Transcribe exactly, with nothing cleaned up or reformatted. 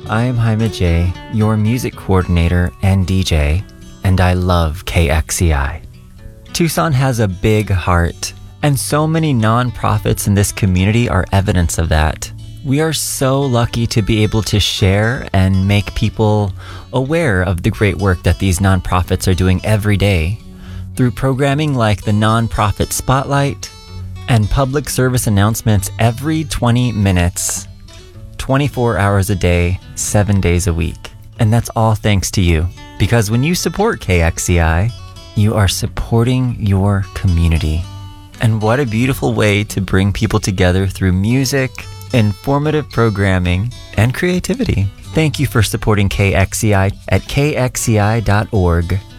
I'm Jaime J, your music coordinator and D J, and I love K X E I. Tucson has a big heart, and so many nonprofits in this community are evidence of that. We are so lucky to be able to share and make people aware of the great work that these nonprofits are doing every day through programming like the Nonprofit Spotlight and public service announcements every twenty minutes, twenty-four hours a day, seven days a week. And that's all thanks to you, because when you support K X E I, you are supporting your community. And what a beautiful way to bring people together through music, informative programming, and creativity. Thank you for supporting K X E I at K X E I dot org.